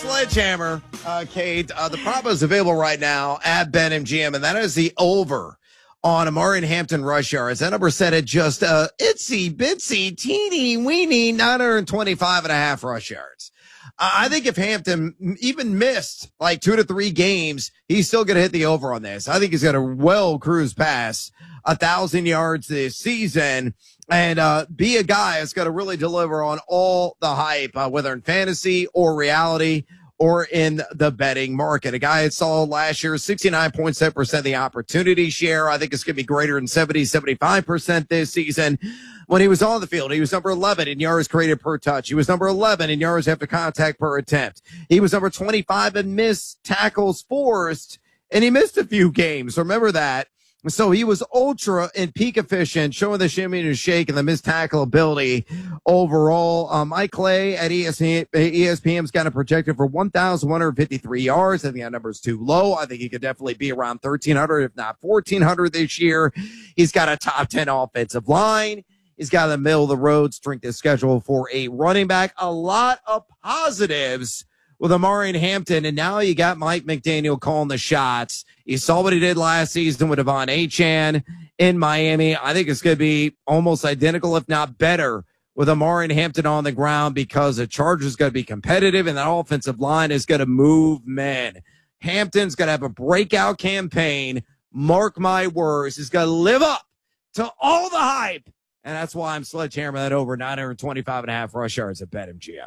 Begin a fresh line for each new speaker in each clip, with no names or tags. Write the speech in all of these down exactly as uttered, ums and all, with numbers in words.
Sledgehammer, uh, Kate. Uh, the prop is available right now at BetMGM, and that is the over on Amari Hampton rush yards. That number set at just uh, itsy bitsy teeny weeny nine hundred twenty-five and a half rush yards. Uh, I think if Hampton even missed like two to three games, he's still going to hit the over on this. I think he's going to well cruise past a thousand yards this season. And uh, be a guy that's going to really deliver on all the hype, uh, whether in fantasy or reality or in the betting market. A guy that saw last year sixty-nine point seven percent of the opportunity share. I think it's going to be greater than seventy, seventy-five percent this season. When he was on the field, he was number eleven in yards created per touch. He was number eleven in yards after contact per attempt. He was number twenty-five in missed tackles forced, and he missed a few games. Remember that. So he was ultra and peak efficient, showing the shimmy and shake and the missed tackle ability overall. Um, Mike Clay at E S P N, E S P N's got it projected for one thousand one hundred fifty-three yards. I think that number is too low. I think he could definitely be around thirteen hundred, if not fourteen hundred this year. He's got a top ten offensive line. He's got a middle of the road strength of schedule for a running back. A lot of positives with Amari Hampton, and now you got Mike McDaniel calling the shots. You saw what he did last season with Devon Achane in Miami. I think it's going to be almost identical, if not better, with Amari Hampton on the ground, because the Chargers is going to be competitive and that offensive line is going to move men. Hampton's going to have a breakout campaign. Mark my words. He's going to live up to all the hype. And that's why I'm sledgehammering that over nine hundred twenty-five and a half rush yards at BetMGM.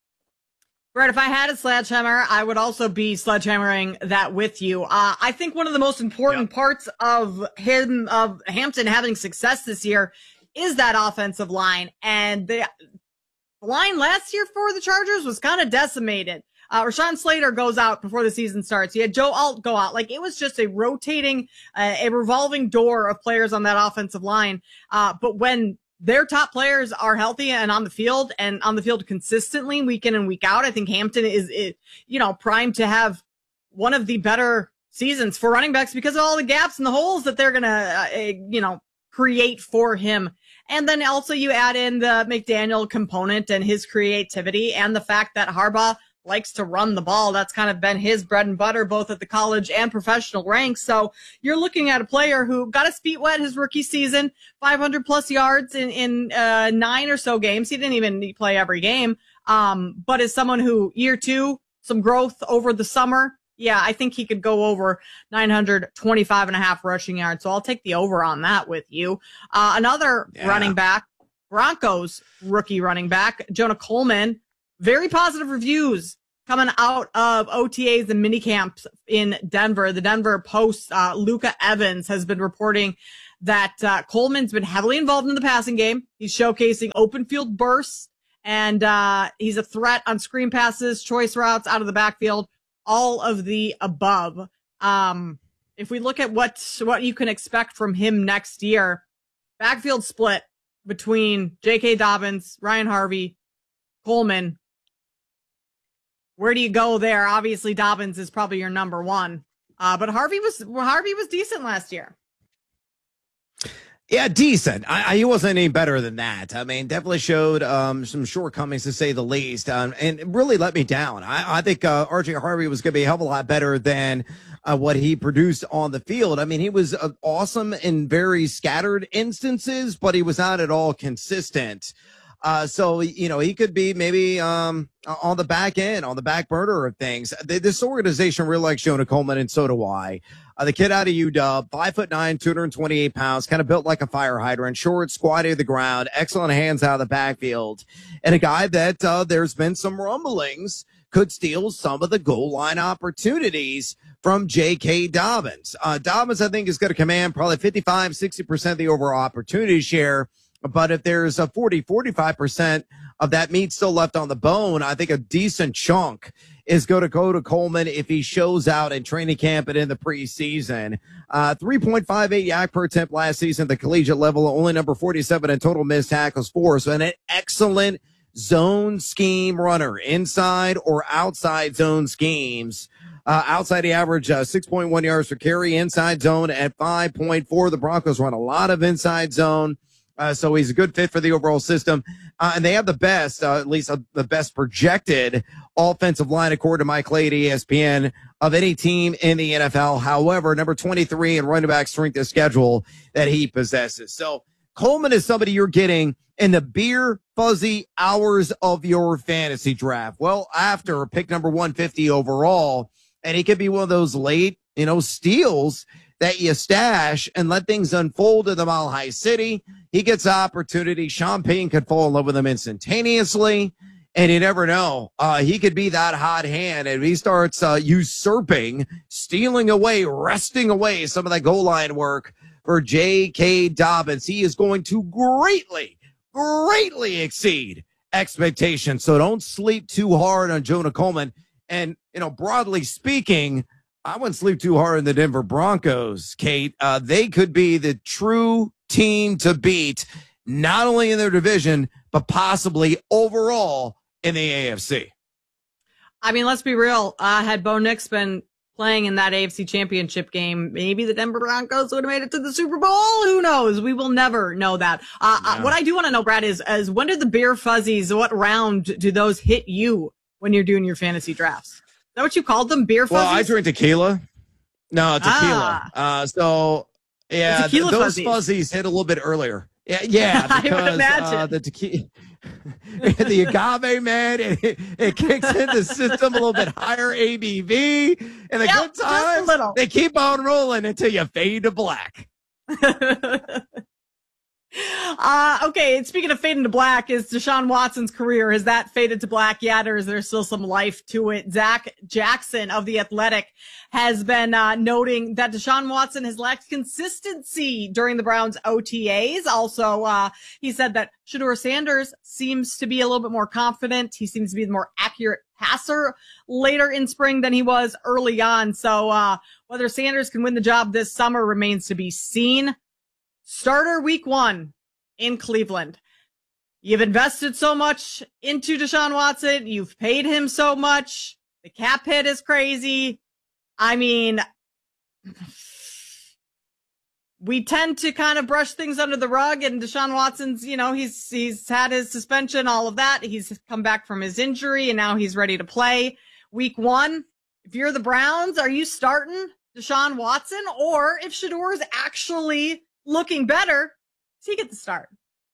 Brett, if I had a sledgehammer, I would also be sledgehammering that with you. Uh, I think one of the most important yep. parts of him, of Hampton having success this year is that offensive line. And the line last year for the Chargers was kind of decimated. Uh, Rashawn Slater goes out before the season starts. He had Joe Alt go out. Like, it was just a rotating, uh, a revolving door of players on that offensive line. Uh, but when their top players are healthy and on the field and on the field consistently week in and week out, I think Hampton is, is, you know, primed to have one of the better seasons for running backs because of all the gaps and the holes that they're going to, uh, you know, create for him. And then also you add in the McDaniel component and his creativity and the fact that Harbaugh likes to run the ball. That's kind of been his bread and butter, both at the college and professional ranks. So you're looking at a player who got his feet wet his rookie season, five hundred plus yards in, in, uh, nine or so games. He didn't even play every game. Um, but as someone who year two, some growth over the summer. Yeah, I think he could go over nine hundred twenty-five and a half rushing yards. So I'll take the over on that with you. Uh, another yeah. running back, Broncos rookie running back, Jonah Coleman. Very positive reviews coming out of O T As and mini camps in Denver. The Denver Post, uh, Luca Evans has been reporting that uh, Coleman's been heavily involved in the passing game. He's showcasing open field bursts, and uh, he's a threat on screen passes, choice routes out of the backfield, all of the above. Um, if we look at what what you can expect from him next year, backfield split between J K. Dobbins, Ryan Harvey, Coleman. Where do you go there? Obviously, Dobbins is probably your number one. Uh, but Harvey was Harvey was decent last year.
Yeah, decent. I, I, he wasn't any better than that. I mean, definitely showed um, some shortcomings, to say the least, um, and really let me down. I, I think uh, R J Harvey was going to be a hell of a lot better than uh, what he produced on the field. I mean, he was uh, awesome in very scattered instances, but he was not at all consistent. Uh, so, you know, he could be maybe um, on the back end, on the back burner of things. This organization really likes Jonah Coleman, and so do I. Uh, the kid out of U W, five foot nine, two hundred twenty-eight pounds, kind of built like a fire hydrant, short, squatty to the ground, excellent hands out of the backfield, and a guy that uh, there's been some rumblings could steal some of the goal line opportunities from J K. Dobbins. Uh, Dobbins, I think, is going to command probably fifty-five, sixty percent of the overall opportunity share. But if there's a forty, forty-five percent of that meat still left on the bone, I think a decent chunk is going to go to Coleman if he shows out in training camp and in the preseason. Uh, three point five eight yak per attempt last season at the collegiate level, only number forty-seven in total missed tackles for. So an excellent zone scheme runner, inside or outside zone schemes. Uh, outside the average, uh, six point one yards per carry, inside zone at five point four. The Broncos run a lot of inside zone. Uh, so he's a good fit for the overall system. Uh, and they have the best, uh, at least uh, the best projected offensive line, according to Mike Lade, E S P N, of any team in the N F L. However, number twenty-three in running back strength of schedule that he possesses. So Coleman is somebody you're getting in the beer fuzzy hours of your fantasy draft. Well, after pick number one fifty overall, and he could be one of those late, you know, steals that you stash and let things unfold in the Mile High City. He gets the opportunity. Sean Payton could fall in love with him instantaneously. And you never know. Uh, he could be that hot hand. And if he starts uh, usurping, stealing away, wresting away some of that goal line work for J K. Dobbins, he is going to greatly, greatly exceed expectations. So don't sleep too hard on Jonah Coleman. And, you know, broadly speaking, I wouldn't sleep too hard on the Denver Broncos, Kate. Uh, they could be the true team to beat, not only in their division, but possibly overall in the A F C.
I mean, let's be real. Uh, had Bo Nix been playing in that A F C Championship game, maybe the Denver Broncos would have made it to the Super Bowl. Who knows? We will never know that. Uh, yeah. uh, what I do want to know, Brad, is, is when did the beer fuzzies, what round do those hit you when you're doing your fantasy drafts? Is that what you called them? Beer fuzzies?
Well, I drink tequila. No, tequila. Ah. Uh, so, yeah, th- those fuzzies. fuzzies hit a little bit earlier. Yeah, yeah, because I would imagine. Uh, the tequila, the agave, man, it, it kicks in the system a little bit higher A B V, and the yep, good times, they keep on rolling until you fade to black.
Uh, okay, speaking of fading to black, is Deshaun Watson's career, has that faded to black yet, or is there still some life to it? Zach Jackson of The Athletic has been uh, noting that Deshaun Watson has lacked consistency during the Browns' O T As. Also, uh, he said that Shedeur Sanders seems to be a little bit more confident. He seems to be the more accurate passer later in spring than he was early on. So uh, whether Sanders can win the job this summer remains to be seen. Starter week one in Cleveland. You've invested so much into Deshaun Watson. You've paid him so much. The cap hit is crazy. I mean, we tend to kind of brush things under the rug, and Deshaun Watson's, you know, he's, he's had his suspension, all of that. He's come back from his injury and now he's ready to play week one. If you're the Browns, are you starting Deshaun Watson? Or if Shedeur is actually looking better, does he get the start?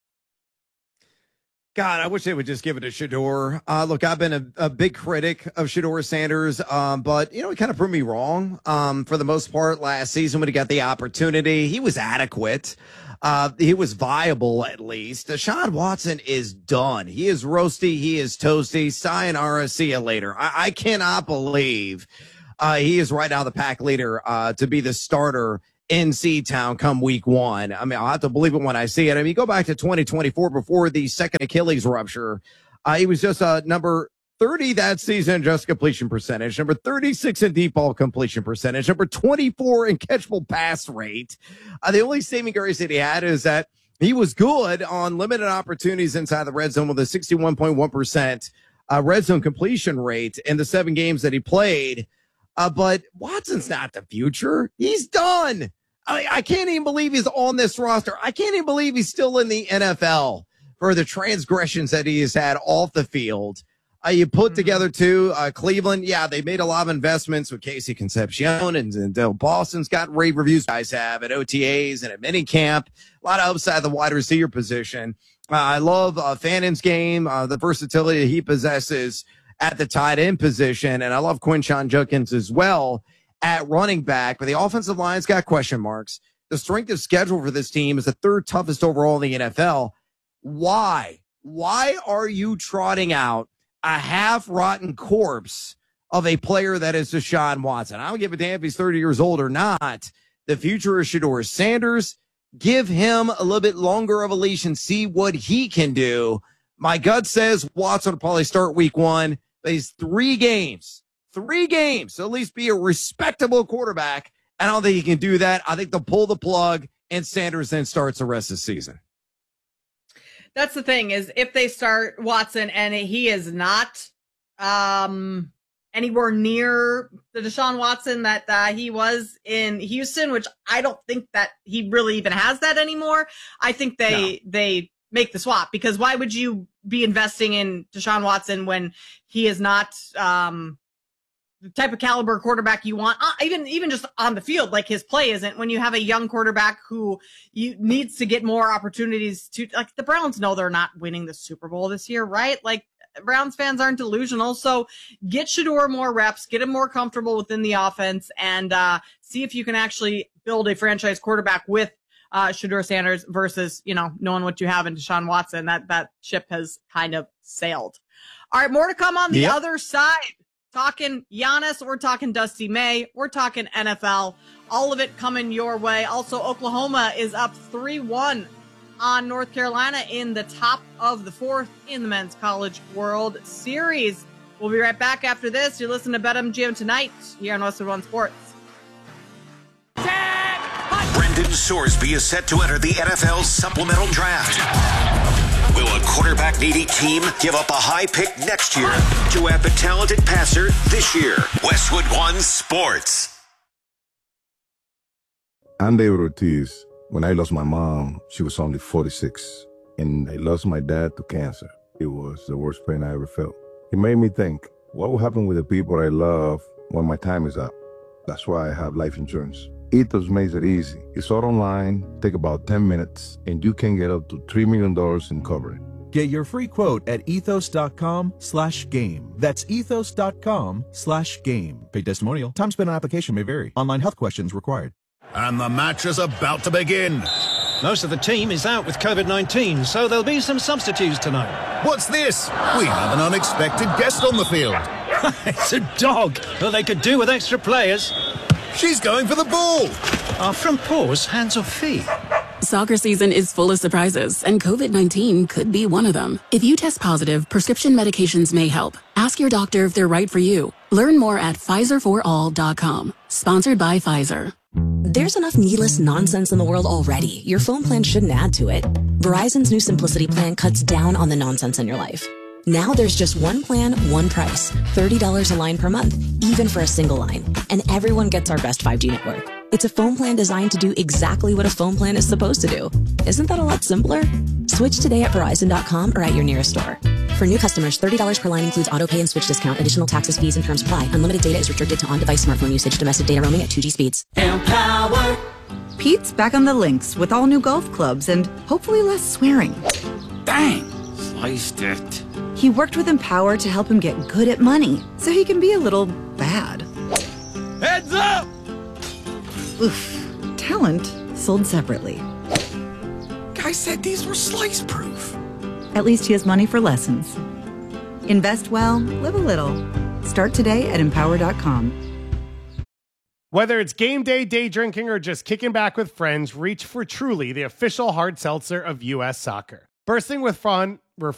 God, I wish they would just give it to Shedeur. Uh, look, I've been a, a big critic of Shedeur Sanders, um, but, you know, he kind of proved me wrong um, for the most part last season when he got the opportunity. He was adequate. Uh, he was viable, at least. Deshaun Watson is done. He is roasty. He is toasty. Sayonara, see you later. I, I cannot believe uh, he is right now the pack leader uh, to be the starter in C-Town come week one. I mean, I'll have to believe it when I see it. I mean, go back to twenty twenty-four before the second Achilles rupture. Uh, he was just uh, number thirty that season in just completion percentage, number thirty-six in deep ball completion percentage, number twenty-four in catchable pass rate. Uh, the only saving grace that he had is that he was good on limited opportunities inside the red zone with a sixty-one point one percent uh, red zone completion rate in the seven games that he played. Uh, but Watson's not the future. He's done. I, I can't even believe he's on this roster. I can't even believe he's still in the N F L for the transgressions that he has had off the field. Uh, you put mm-hmm. together, too, uh, Cleveland. Yeah, they made a lot of investments with Casey Concepcion, and, and uh, Boston's got rave reviews guys have at O T As and at minicamp. A lot of upside the wide receiver position. Uh, I love uh, Fannon's game, uh, the versatility that he possesses at the tight end position, and I love Quinshon Judkins as well at running back, but the offensive line's got question marks. The strength of schedule for this team is the third toughest overall in the N F L. Why? Why are you trotting out a half-rotten corpse of a player that is Deshaun Watson? I don't give a damn if he's thirty years old or not. The future is Shedeur Sanders. Give him a little bit longer of a leash and see what he can do. My gut says Watson will probably start week one, but he's three games. Three games, so at least be a respectable quarterback. I don't think he can do that. I think they'll pull the plug, and Sanders then starts the rest of the season.
That's the thing, is if they start Watson and he is not um, anywhere near the Deshaun Watson that uh, he was in Houston, which I don't think that he really even has that anymore. I think they no. they make the swap, because why would you be investing in Deshaun Watson when he is not um, the type of caliber quarterback you want, uh, even even just on the field, like his play isn't, when you have a young quarterback who you needs to get more opportunities to, like the Browns know they're not winning the Super Bowl this year, right? Like Browns fans aren't delusional. So get Shedeur more reps, get him more comfortable within the offense, and uh, see if you can actually build a franchise quarterback with uh, Shedeur Sanders versus, you know, knowing what you have in Deshaun Watson. That, that ship has kind of sailed. All right, more to come on the yep. other side. Talking Giannis, we're talking Dusty May, we're talking N F L, all of it coming your way. Also, Oklahoma is up three one on North Carolina in the top of the fourth in the Men's College World Series. We'll be right back after this. You're listening to BetMGM tonight here on Westwood One Sports.
Brendan Sorsby is set to enter the N F L supplemental draft. Will a quarterback-needy team give up a high pick next year to have a talented passer this year? Westwood One Sports.
I'm David Ortiz. When I lost my mom, she was only forty-six. And I lost my dad to cancer. It was the worst pain I ever felt. It made me think, what will happen with the people I love when my time is up? That's why I have life insurance. Ethos makes it easy. It's all online, take about ten minutes, and you can get up to three million dollars in coverage.
Get your free quote at ethos.com slash game. That's ethos.com slash game. Paid testimonial. Time spent on application may vary. Online health questions required.
And the match is about to begin.
Most of the team is out with covid nineteen, so there'll be some substitutes tonight.
What's this? We have an unexpected guest on the field.
It's a dog. Well, they could do with extra players.
She's going for the ball.
Are from paws, hands or feet?
Soccer season is full of surprises, and covid nineteen could be one of them. If you test positive, prescription medications may help. Ask your doctor if they're right for you. Learn more at Pfizer for all dot com. Sponsored by Pfizer.
There's enough needless nonsense in the world already. Your phone plan shouldn't add to it. Verizon's new Simplicity plan cuts down on the nonsense in your life. Now there's just one plan, one price. thirty dollars a line per month, even for a single line. And everyone gets our best five G network. It's a phone plan designed to do exactly what a phone plan is supposed to do. Isn't that a lot simpler? Switch today at Verizon dot com or at your nearest store. For new customers, thirty dollars per line includes auto pay and switch discount. Additional taxes, fees, and terms apply. Unlimited data is restricted to on-device smartphone usage. Domestic data roaming at two G speeds.
Empower. Pete's back on the links with all new golf clubs and hopefully less swearing.
Dang, sliced it.
He worked with Empower to help him get good at money, so he can be a little bad.
Heads up!
Oof. Talent sold separately.
Guy said these were slice-proof.
At least he has money for lessons. Invest well, live a little. Start today at empower dot com.
Whether it's game day, day drinking, or just kicking back with friends, reach for Truly, the official hard seltzer of U S soccer. Bursting with fun,